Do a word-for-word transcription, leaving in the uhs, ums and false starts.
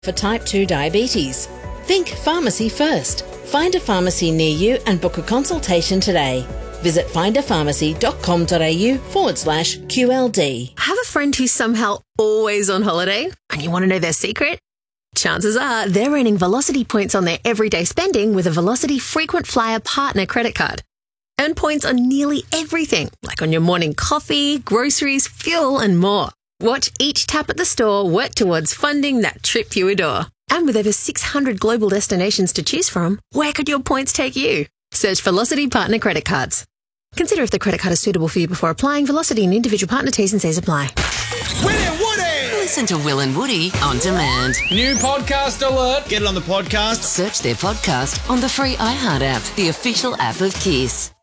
for type two diabetes. Think pharmacy first. Find a pharmacy near you and book a consultation today. Visit finderpharmacy.com.au forward slash QLD. Have a friend who's somehow always on holiday and you want to know their secret? Chances are they're earning Velocity points on their everyday spending with a Velocity Frequent Flyer Partner credit card. Earn points on nearly everything, like on your morning coffee, groceries, fuel and more. Watch each tap at the store work towards funding that trip you adore. And with over six hundred global destinations to choose from, where could your points take you? Search Velocity Partner Credit Cards. Consider if the credit card is suitable for you before applying. Velocity and individual partner T's and C's apply. Will and Woody! Listen to Will and Woody on demand. New podcast alert. Get it on the podcast. Search their podcast on the free iHeart app, the official app of Kiss.